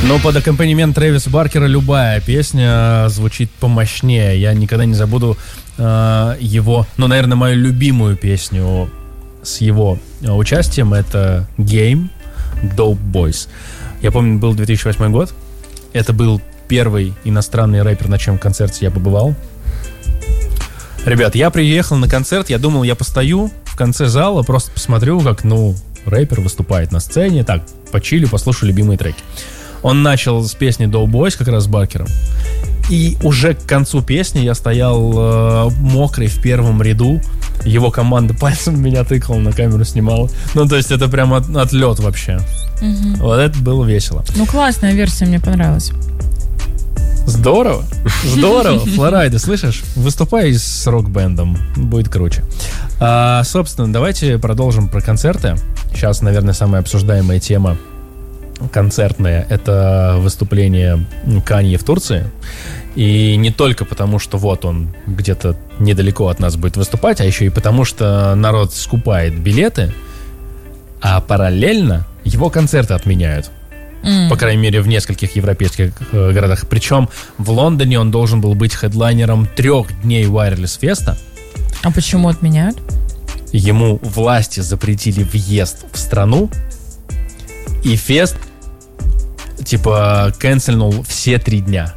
Но под аккомпанемент Трэвиса Баркера любая песня звучит помощнее. Я никогда не забуду его, наверное, мою любимую песню с его участием. Это Game, Dope Boys. Я помню, был 2008 год. Это был первый иностранный рэпер, на чем концерте я побывал. Ребят, я приехал на концерт, я думал, я постою в конце зала, просто посмотрю, как, рэпер выступает на сцене, так, почилю, послушаю любимые треки. Он начал с песни Dope Boys, как раз с Баркером. И уже к концу песни я стоял мокрый в первом ряду. Его команда пальцем меня тыкала, на камеру снимала. То есть это прям отлет вообще. Угу. Вот это было весело. Классная версия, мне понравилась. Здорово. Флорайда, слышишь? Выступай с рок-бендом, будет круче. Собственно, давайте продолжим про концерты. Сейчас, наверное, самая обсуждаемая тема концертная — это выступление Канье в Турции. И не только потому, что вот он где-то недалеко от нас будет выступать, а еще и потому, что народ скупает билеты, а параллельно его концерты отменяют. По крайней мере, в нескольких европейских городах. Причем в Лондоне он должен был быть хедлайнером 3 дней Wireless Fest'а. А почему отменяют? Ему власти запретили въезд в страну, и фест кэнсельнул все 3 дня.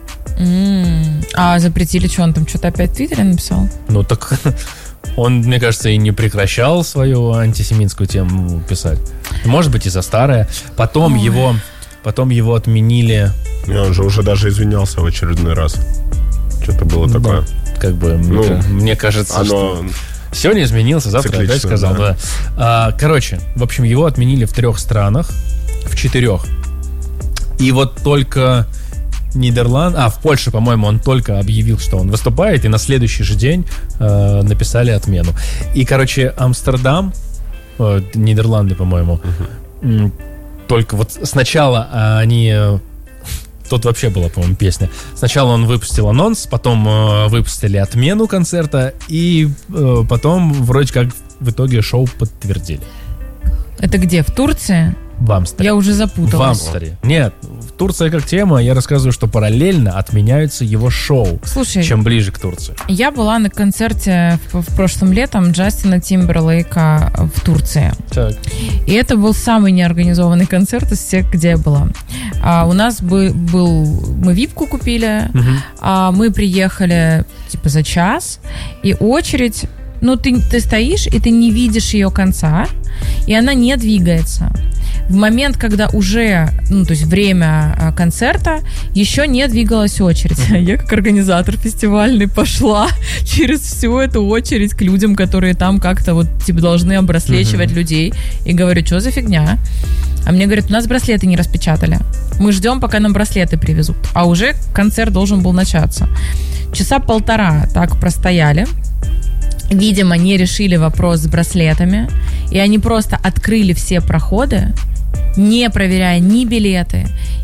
А запретили, что он там что-то опять в Твиттере написал? Так он, мне кажется, и не прекращал свою антисемитскую тему писать. Может быть, из-за старое. Потом его отменили. Он же уже даже извинялся в очередной раз. Что-то было такое. Мне кажется, что сегодня изменился, завтра опять сказал. Да. Короче, в общем, его отменили в 3 странах, в 4. И вот только в Польше, по-моему, он только объявил, что он выступает, и на следующий же день написали отмену. И, короче, Амстердам, Нидерланды, по-моему, только вот сначала они... Тут вообще была, по-моему, песня. Сначала он выпустил анонс, потом выпустили отмену концерта, и потом вроде как в итоге шоу подтвердили. Это где? В Турции? В Амстере. Я уже запуталась. В Амстере. Нет, Турция как тема, я рассказываю, что параллельно отменяются его шоу. Слушай, чем ближе к Турции. Я была на концерте в прошлом летом Джастина Тимберлейка в Турции. Так. И это был самый неорганизованный концерт из всех, где я была. У нас мы випку купили, мы приехали за час, и очередь, ты стоишь, и ты не видишь ее конца, и она не двигается. В момент, когда уже, то есть время концерта, еще не двигалась очередь. Я, как организатор фестивальный, пошла через всю эту очередь к людям, которые там как-то должны обраслечивать людей. И говорю, что за фигня? А мне говорят, у нас браслеты не распечатали. Мы ждем, пока нам браслеты привезут. А уже концерт должен был начаться. 1.5 часа так простояли. Видимо, не решили вопрос с браслетами. И они просто открыли все проходы, не проверяя ни билеты,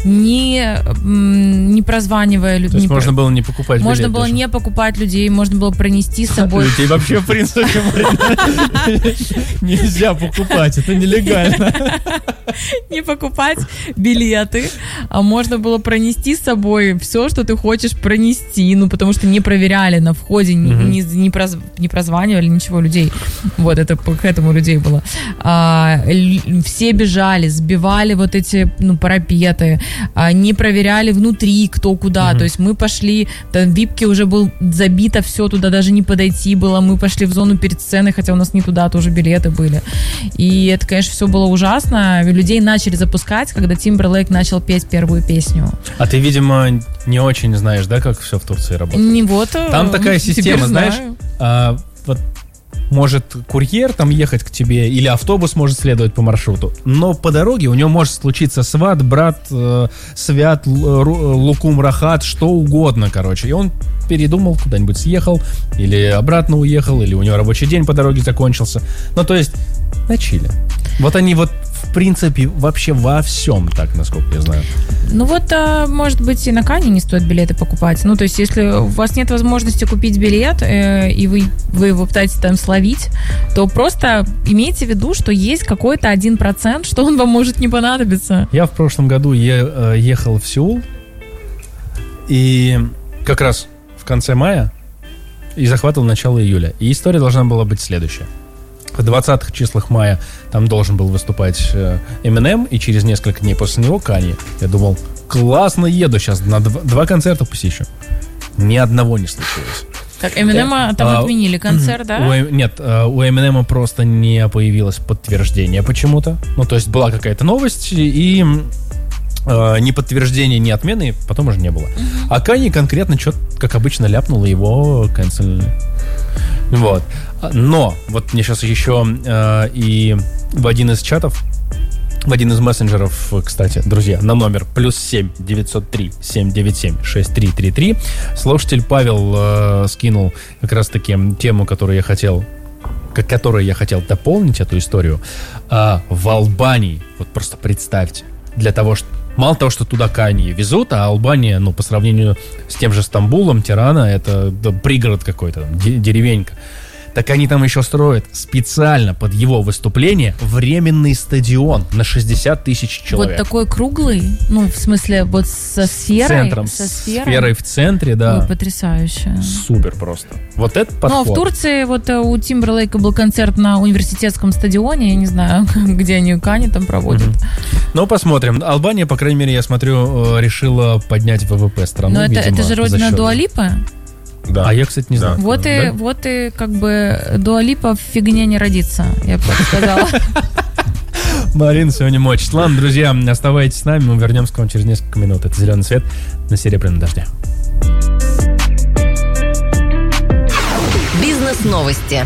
не прозванивая людей. То есть можно было не покупать билеты? Можно было даже не покупать людей, можно было пронести с собой... Людей вообще, в принципе, нельзя покупать, это нелегально. Не покупать билеты, а можно было пронести с собой все, что ты хочешь пронести, потому что не проверяли на входе, не прозванивали ничего людей. Вот, это к этому людей было. Все бежали, сбивали эти парапеты, не проверяли внутри кто куда. То есть мы пошли, в випке уже было забито все, туда даже не подойти было. Мы пошли в зону перед сценой, хотя у нас не туда тоже билеты были. И это, конечно, все было ужасно. Людей начали запускать, когда Тимберлейк начал петь первую песню. А ты, видимо, не очень знаешь, да, как все в Турции работает? Там такая система, знаешь, может курьер там ехать к тебе, или автобус может следовать по маршруту, но по дороге у него может случиться сват, брат, свят, лукум, рахат, что угодно, короче. И он передумал, куда-нибудь съехал, или обратно уехал, или у него рабочий день по дороге закончился. То есть на чиле. Вот они в принципе, вообще во всем так, насколько я знаю. Ну вот, может быть, и на Кани не стоит билеты покупать. Ну, то есть, если у вас нет возможности купить билет, и вы его пытаетесь там словить, то просто имейте в виду, что есть какой-то 1%, что он вам может не понадобиться. Я в прошлом году ехал в Сеул, и как раз в конце мая, и захватывал начало июля. И история должна была быть следующая. В 20-х числах мая там должен был выступать Eminem, и через несколько дней после него Kanye. Я думал, классно, еду сейчас, на два концерта посещу. Ни одного не случилось. Так, Eminem там отменили концерт, да? Нет, у Eminem просто не появилось подтверждение почему-то. Ну, то есть была какая-то новость, и ни подтверждения, ни отмены потом уже не было. А Kanye конкретно что-то, как обычно, ляпнул, и его канцелили. Вот. Но вот мне сейчас еще и в один из чатов, в один из мессенджеров, кстати, друзья, на номер +7 903 797 6333 слушатель Павел скинул как раз-таки тему, которую я хотел дополнить эту историю. В Албании, вот просто представьте, для того, что мало того, что туда Kanye везут, а Албания, ну, по сравнению с тем же Стамбулом, Тирана, это пригород какой-то, там, деревенька. Так они там еще строят специально под его выступление временный стадион на 60 тысяч человек. Вот такой круглый? Ну, в смысле, вот со сферой? Центром, со сферой в центре, да. Ой, потрясающе. Супер просто. Вот это подход. Ну, а в Турции вот у Тимберлейка был концерт на университетском стадионе, я не знаю, где они Kanye там проводят. Ну, посмотрим. Албания, по крайней мере, я смотрю, решила поднять ВВП страны. Но это же родина Дуа Липы? Да. А я, кстати, не знаю. Вот и как бы Дуа Липа в фигне не родится, я бы так сказала. Марина сегодня мочит. Ладно, друзья, оставайтесь с нами, мы вернемся к вам через несколько минут. Это «Зеленый свет» на «Серебряном дожде». Бизнес-новости.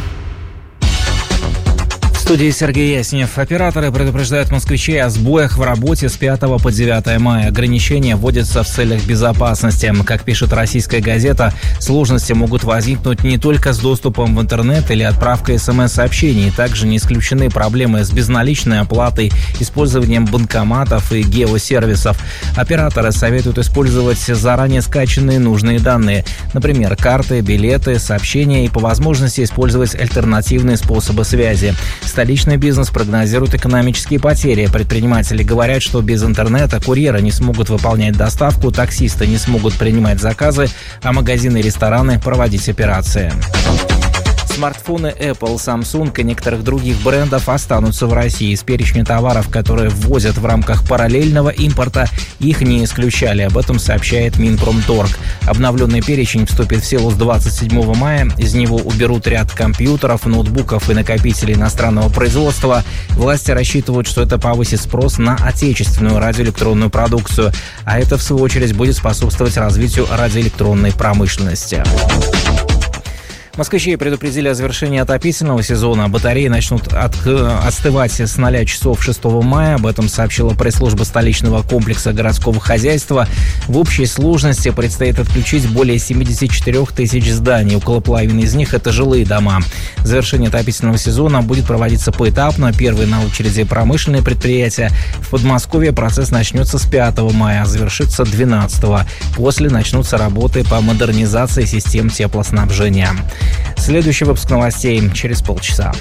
В студии Сергей Яснев. Операторы предупреждают москвичей о сбоях в работе с 5 по 9 мая. Ограничения вводятся в целях безопасности. Как пишет российская газета, сложности могут возникнуть не только с доступом в интернет или отправкой смс-сообщений. Также не исключены проблемы с безналичной оплатой, использованием банкоматов и геосервисов. Операторы советуют использовать заранее скачанные нужные данные. Например, карты, билеты, сообщения и по возможности использовать альтернативные способы связи. Столичный бизнес прогнозирует экономические потери. Предприниматели говорят, что без интернета курьеры не смогут выполнять доставку, таксисты не смогут принимать заказы, а магазины и рестораны проводить операции. Смартфоны Apple, Samsung и некоторых других брендов останутся в России. Из перечня товаров, которые ввозят в рамках параллельного импорта, их не исключали. Об этом сообщает Минпромторг. Обновленный перечень вступит в силу с 27 мая. Из него уберут ряд компьютеров, ноутбуков и накопителей иностранного производства. Власти рассчитывают, что это повысит спрос на отечественную радиоэлектронную продукцию. А это, в свою очередь, будет способствовать развитию радиоэлектронной промышленности. Москвичей предупредили о завершении отопительного сезона. Батареи начнут остывать с 0 часов 6 мая. Об этом сообщила пресс-служба столичного комплекса городского хозяйства. В общей сложности предстоит отключить более 74 тысяч зданий. Около половины из них — это жилые дома. Завершение отопительного сезона будет проводиться поэтапно. Первые на очереди промышленные предприятия. В Подмосковье процесс начнется с 5 мая, а завершится 12. После начнутся работы по модернизации систем теплоснабжения. Следующий выпуск новостей через полчаса.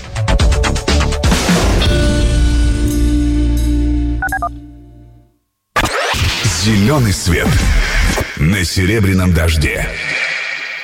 «Зеленый свет» на «Серебряном дожде».